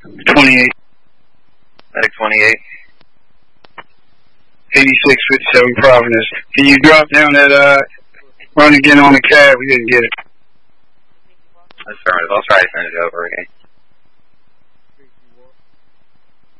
28. Medic 28. 8657 Providence. Can you drop down that run again on the cab? We didn't get it. Affirmative. I'll try to send it over again.